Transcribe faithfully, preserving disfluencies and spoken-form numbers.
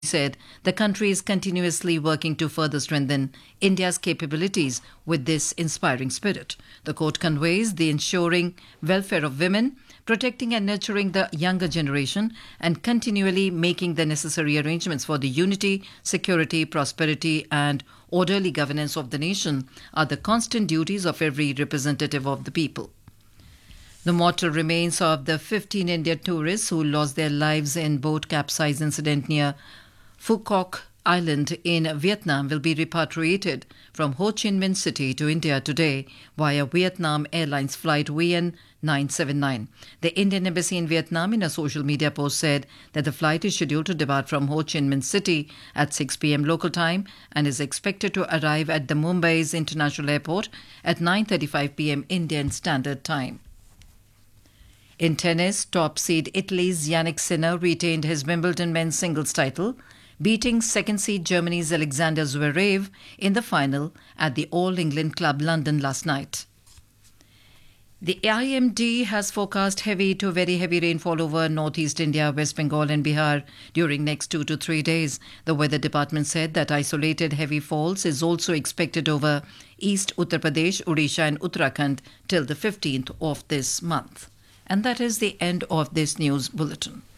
said the country is continuously working to further strengthen India's capabilities with this inspiring spirit. The quote conveys the ensuring welfare of women, protecting and nurturing the younger generation, and continually making the necessary arrangements for the unity, security, prosperity, and orderly governance of the nation are the constant duties of every representative of the people. The mortal remains of the fifteen Indian tourists who lost their lives in boat capsize incident near Phu Quoc Island in Vietnam will be repatriated from Ho Chi Minh City to India today via Vietnam Airlines flight V N nine seven nine. The Indian Embassy in Vietnam in a social media post said that the flight is scheduled to depart from Ho Chi Minh City at six p.m. local time and is expected to arrive at the Mumbai's International Airport at nine thirty-five p.m. Indian Standard Time. In tennis, top seed Italy's Yannick Sinner retained his Wimbledon men's singles title, beating second seed Germany's Alexander Zverev in the final at the All England Club London last night. The I M D has forecast heavy to very heavy rainfall over northeast India, West Bengal and Bihar during next two to three days. The weather department said that isolated heavy falls is also expected over East Uttar Pradesh, Odisha and Uttarakhand till the fifteenth of this month. And that is the end of this news bulletin.